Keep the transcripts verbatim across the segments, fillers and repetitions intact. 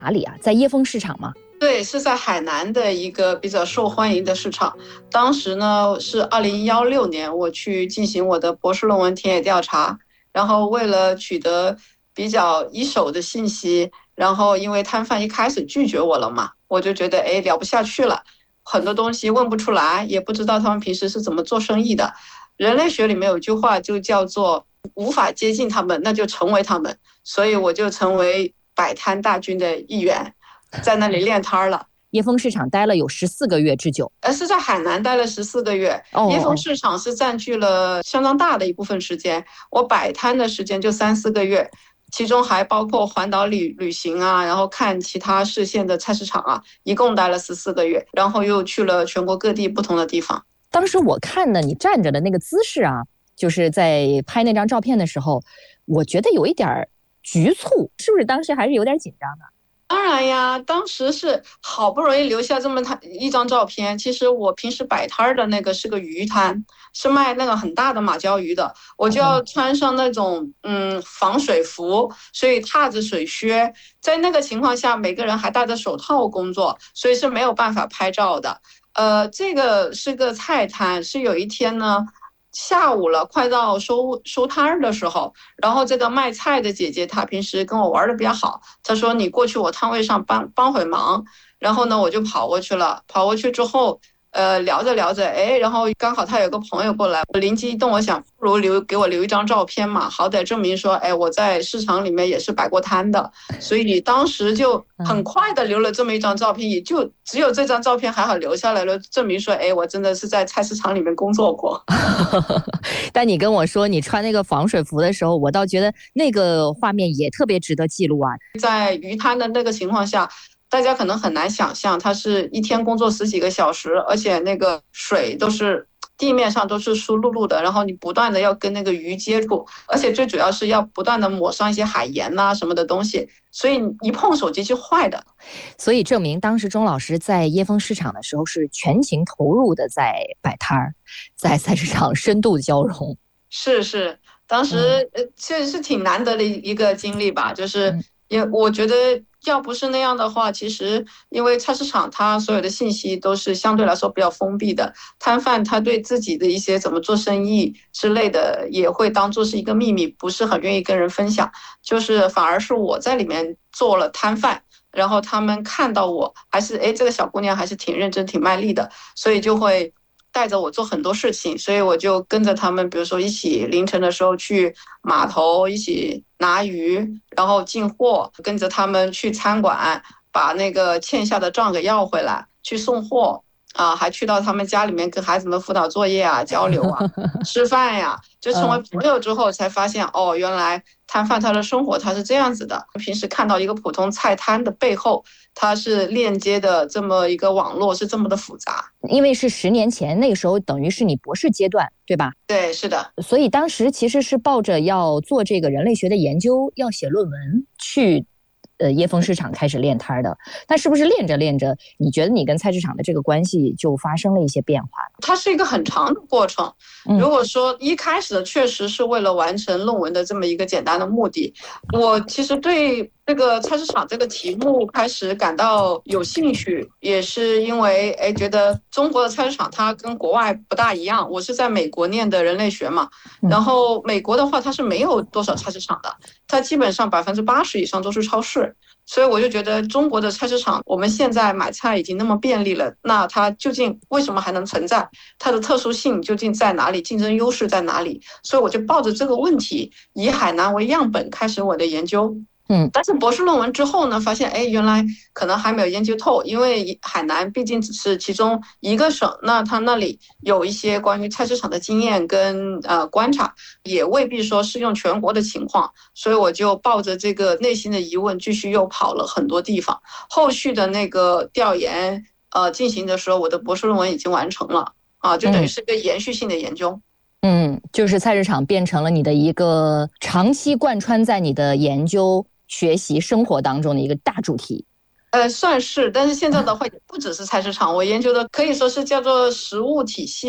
哪里啊？在椰风市场吗？ 对，是在海南的一个比较受欢迎的市场。当时呢是二零一六年，我去进行我的博士论文田野调查，然后为了取得比较一手的信息，然后因为摊贩一开始拒绝我了嘛，我就觉得哎聊不下去了，很多东西问不出来，也不知道他们平时是怎么做生意的。人类学里面有句话就叫做无法接近他们，那就成为他们，所以我就成为摆摊大军的一员。在那里练摊了。 椰风市场待了有十四个月之久， 呃，是在海南待了十四个月。 哦， 椰风市场是占据了相当大的一部分时间，我摆摊的时间就三四个月，其中还包括环岛旅旅行啊，然后看其他市县的菜市场啊，一共待了十四个月，然后又去了全国各地不同的地方。 当时我看的你站着的那个姿势啊，就是在拍那张照片的时候，我觉得有一点局促，是不是当时还是有点紧张的？ 当然呀，当时是好不容易留下这么一张照片。其实我平时摆摊的那个是个鱼摊，是卖那个很大的马鲛鱼的，我就要穿上那种嗯防水服，所以踏着水靴。在那个情况下，每个人还戴着手套工作，所以是没有办法拍照的。呃，这个是个菜摊，是有一天呢。下午了，快到收收摊的时候，然后这个卖菜的姐姐她平时跟我玩的比较好，她说你过去我摊位上帮帮会忙，然后呢我就跑过去了，跑过去之后，呃聊着聊着，哎，然后刚好她有个朋友过来，我灵机一动，我想不如留给我留一张照片嘛，好歹证明说，哎，我在市场里面也是摆过摊的，所以当时就很快的留了这么一张照片，也就只有这张照片还好留下来了，证明说，哎，我真的是在菜市场里面工作过。 但你跟我说你穿那个防水服的时候，我倒觉得那个画面也特别值得记录啊。 在鱼摊的那个情况下，大家可能很难想象，他是一天工作十几个小时，而且那个水都是地面上都是湿漉漉的，然后你不断的要跟那个鱼接触，而且最主要是要不断的抹上一些海盐呐、啊、什么的东西，所以一碰手机就坏的。 所以证明当时钟老师在椰风市场的时候是全情投入的在摆摊儿，在菜市场深度交融。 是是，当时呃确实是挺难得的一个经历吧，就是也我觉得要不是那样的话，其实因为菜市场它所有的信息都是相对来说比较封闭的，摊贩他对自己的一些怎么做生意之类的也会当做是一个秘密，不是很愿意跟人分享，就是反而是我在里面做了摊贩。然后他们看到我还是哎，这个小姑娘还是挺认真、挺卖力的，所以就会带着我做很多事情。所以我就跟着他们，比如说一起凌晨的时候去码头一起拿鱼，然后进货，跟着他们去餐馆把那个欠下的账给要回来，去送货。啊，还去到他们家里面跟孩子们辅导作业啊、交流啊、吃饭呀，就成为朋友之后才发现，哦，原来摊贩他的生活他是这样子的。平时看到一个普通菜摊的背后，它是链接的这么一个网络是这么的复杂。 因为是十年前，那个时候等于是你博士阶段，对吧？ 对，是的。 所以当时其实是抱着要做这个人类学的研究，要写论文去。呃，椰风市场开始练摊的，但是不是练着练着，你觉得你跟菜市场的这个关系就发生了一些变化？ 它是一个很长的过程。如果说一开始的确实是为了完成论文的这么一个简单的目的，我其实对这个菜市场这个题目开始感到有兴趣，也是因为哎觉得中国的菜市场它跟国外不大一样。我是在美国念的人类学嘛，然后美国的话它是没有多少菜市场的，它基本上百分之八十以上都是超市。所以我就觉得中国的菜市场，我们现在买菜已经那么便利了，那它究竟为什么还能存在？它的特殊性究竟在哪里？竞争优势在哪里？所以我就抱着这个问题，以海南为样本开始我的研究。嗯，但是博士论文之后呢，发现哎，原来可能还没有研究透，因为海南毕竟只是其中一个省，那它那里有一些关于菜市场的经验跟呃观察，也未必说适用全国的情况，所以我就抱着这个内心的疑问，继续又跑了很多地方。后续的那个调研呃进行的时候，我的博士论文已经完成了啊，就等于是个延续性的研究。 嗯，就是菜市场变成了你的一个长期贯穿在你的研究、学习、生活当中的一个大主题。 呃，算是，但是现在的话也不只是菜市场，我研究的可以说是叫做食物体系吧，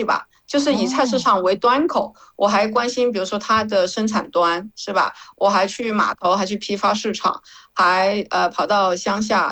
就是以菜市场为端口，我还关心，比如说它的生产端，是吧？我还去码头，还去批发市场，还呃跑到乡下。